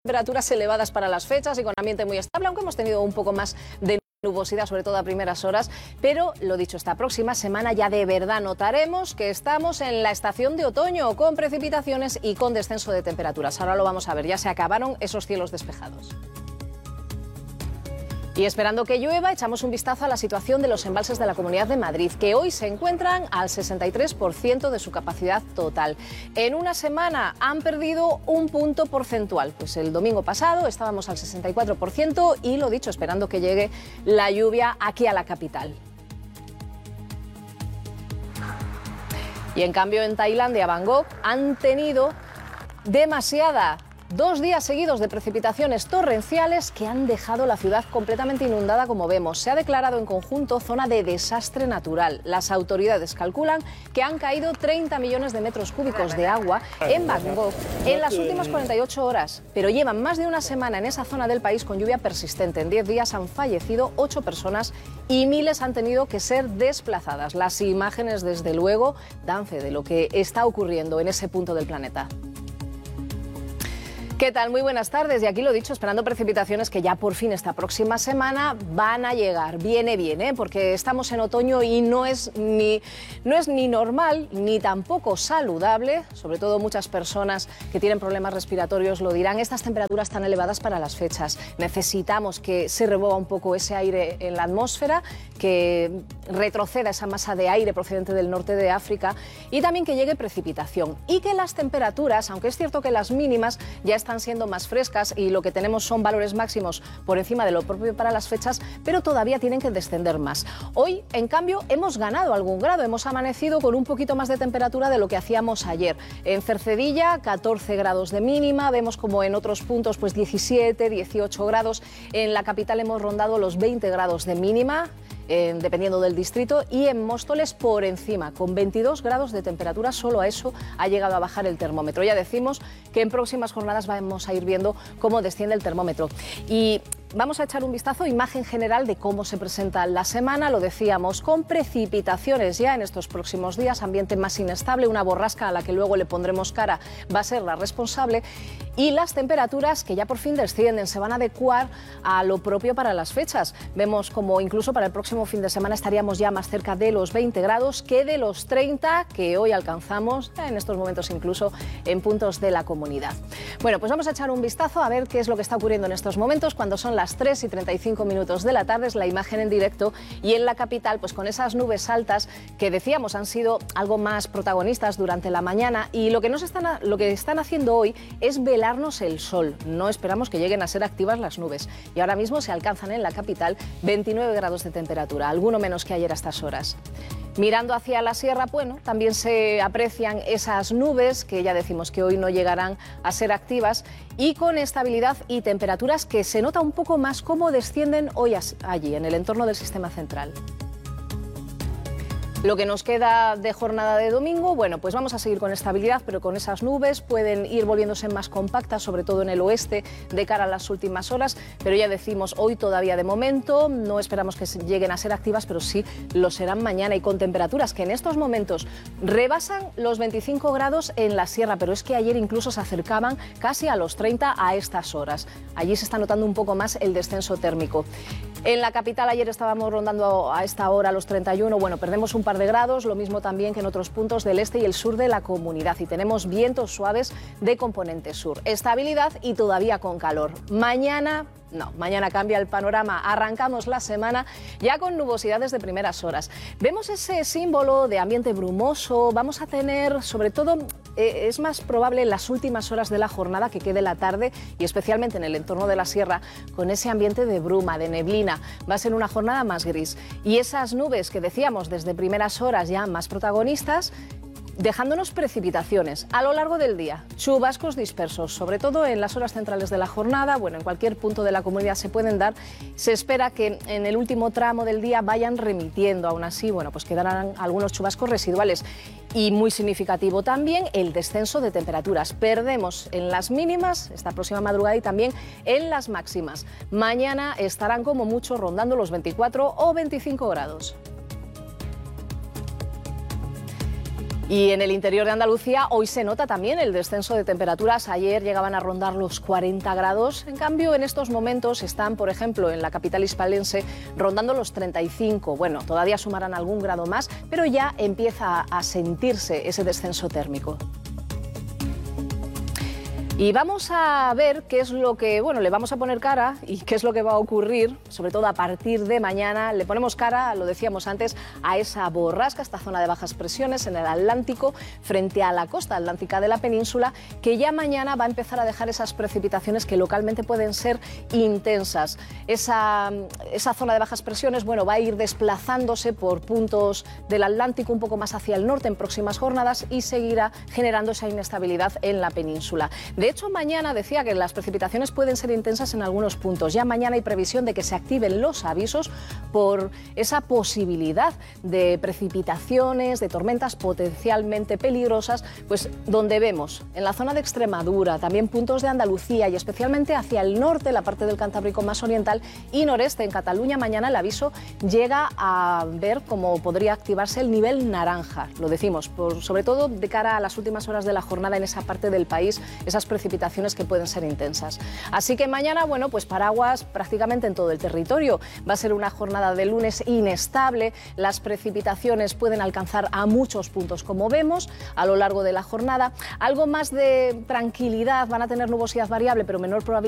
Temperaturas elevadas para las fechas y con ambiente muy estable, aunque hemos tenido un poco más de nubosidad, sobre todo a primeras horas, pero lo dicho, esta próxima semana ya de verdad notaremos que estamos en la estación de otoño, con precipitaciones y con descenso de temperaturas. Ahora lo vamos a ver, ya se acabaron esos cielos despejados. Y esperando que llueva, echamos un vistazo a la situación de los embalses de la Comunidad de Madrid, que hoy se encuentran al 63% de su capacidad total. En una semana han perdido un punto porcentual, pues el domingo pasado estábamos al 64% y lo dicho, esperando que llegue la lluvia aquí a la capital. Y en cambio en Tailandia, Bangkok, han tenido demasiada. 2 días seguidos de precipitaciones torrenciales que han dejado la ciudad completamente inundada, como vemos. Se ha declarado en conjunto zona de desastre natural. Las autoridades calculan que han caído 30 millones de metros cúbicos de agua en Bangkok en las últimas 48 horas. Pero llevan más de una semana en esa zona del país con lluvia persistente. En 10 días han fallecido 8 personas y miles han tenido que ser desplazadas. Las imágenes, desde luego, dan fe de lo que está ocurriendo en ese punto del planeta. ¿Qué tal? Muy buenas tardes. Y aquí lo dicho, esperando precipitaciones que ya por fin esta próxima semana van a llegar. Viene bien, porque estamos en otoño y no es ni normal ni tampoco saludable, sobre todo muchas personas que tienen problemas respiratorios lo dirán, estas temperaturas tan elevadas para las fechas. Necesitamos que se remueva un poco ese aire en la atmósfera, que retroceda esa masa de aire procedente del norte de África y también que llegue precipitación. Y que las temperaturas, aunque es cierto que las mínimas ya están siendo más frescas y lo que tenemos son valores máximos por encima de lo propio para las fechas, pero todavía tienen que descender más. Hoy, en cambio, hemos ganado algún grado, hemos amanecido con un poquito más de temperatura de lo que hacíamos ayer. En Cercedilla, 14 grados de mínima, vemos como en otros puntos pues 17, 18 grados. En la capital hemos rondado los 20 grados de mínima, dependiendo del distrito, y en Móstoles por encima, con 22 grados de temperatura, solo a eso ha llegado a bajar el termómetro. Ya decimos que en próximas jornadas vamos a ir viendo cómo desciende el termómetro. Y vamos a echar un vistazo, imagen general de cómo se presenta la semana, lo decíamos, con precipitaciones ya en estos próximos días, ambiente más inestable, una borrasca a la que luego le pondremos cara va a ser la responsable, y las temperaturas que ya por fin descienden, se van a adecuar a lo propio para las fechas. Vemos como incluso para el próximo fin de semana estaríamos ya más cerca de los 20 grados que de los 30 que hoy alcanzamos, en estos momentos incluso en puntos de la comunidad. Bueno, pues vamos a echar un vistazo a ver qué es lo que está ocurriendo en estos momentos cuando son las 3:35 de la tarde, es la imagen en directo, y en la capital pues con esas nubes altas que decíamos han sido algo más protagonistas durante la mañana, y lo que están haciendo hoy es velarnos el sol. No esperamos que lleguen a ser activas las nubes, y ahora mismo se alcanzan en la capital 29 grados de temperatura, alguno menos que ayer a estas horas. Mirando hacia la sierra, bueno, también se aprecian esas nubes que ya decimos que hoy no llegarán a ser activas, y con estabilidad y temperaturas que se nota un poco más cómo descienden hoy allí, en el entorno del sistema central. Lo que nos queda de jornada de domingo, bueno, pues vamos a seguir con estabilidad, pero con esas nubes pueden ir volviéndose más compactas, sobre todo en el oeste, de cara a las últimas horas, pero ya decimos, hoy todavía de momento no esperamos que lleguen a ser activas, pero sí lo serán mañana, y con temperaturas que en estos momentos rebasan los 25 grados en la sierra, pero es que ayer incluso se acercaban casi a los 30 a estas horas. Allí se está notando un poco más el descenso térmico. En la capital ayer estábamos rondando a esta hora los 31, bueno, perdemos un par de grados, lo mismo también que en otros puntos del este y el sur de la comunidad, y tenemos vientos suaves de componente sur. Estabilidad y todavía con calor. Mañana cambia el panorama, arrancamos la semana ya con nubosidades de primeras horas. Vemos ese símbolo de ambiente brumoso, vamos a tener, sobre todo, es más probable en las últimas horas de la jornada que quede la tarde, y especialmente en el entorno de la sierra, con ese ambiente de bruma, de neblina. Va a ser una jornada más gris. Y esas nubes que decíamos desde primeras horas ya más protagonistas, dejándonos precipitaciones a lo largo del día, chubascos dispersos, sobre todo en las horas centrales de la jornada, bueno, en cualquier punto de la comunidad se pueden dar. Se espera que en el último tramo del día vayan remitiendo, aún así, bueno, pues quedarán algunos chubascos residuales. Y muy significativo también el descenso de temperaturas. Perdemos en las mínimas esta próxima madrugada y también en las máximas. Mañana estarán como mucho rondando los 24 o 25 grados. Y en el interior de Andalucía hoy se nota también el descenso de temperaturas. Ayer llegaban a rondar los 40 grados. En cambio, en estos momentos están, por ejemplo, en la capital hispalense rondando los 35. Bueno, todavía sumarán algún grado más, pero ya empieza a sentirse ese descenso térmico. Y vamos a ver qué es lo que, le vamos a poner cara y qué es lo que va a ocurrir, sobre todo a partir de mañana. Le ponemos cara, lo decíamos antes, a esa borrasca, esta zona de bajas presiones en el Atlántico, frente a la costa atlántica de la península, que ya mañana va a empezar a dejar esas precipitaciones que localmente pueden ser intensas. Esa zona de bajas presiones, va a ir desplazándose por puntos del Atlántico un poco más hacia el norte en próximas jornadas y seguirá generando esa inestabilidad en la península. De hecho, mañana decía que las precipitaciones pueden ser intensas en algunos puntos. Ya mañana hay previsión de que se activen los avisos por esa posibilidad de precipitaciones, de tormentas potencialmente peligrosas, pues donde vemos en la zona de Extremadura, también puntos de Andalucía y especialmente hacia el norte, la parte del Cantábrico más oriental y noreste en Cataluña. Mañana el aviso llega a ver cómo podría activarse el nivel naranja. Lo decimos, sobre todo de cara a las últimas horas de la jornada en esa parte del país, esas precipitaciones que pueden ser intensas. Así que mañana, pues paraguas prácticamente en todo el territorio. Va a ser una jornada de lunes inestable. Las precipitaciones pueden alcanzar a muchos puntos, como vemos, a lo largo de la jornada. Algo más de tranquilidad, van a tener nubosidad variable, pero menor probabilidad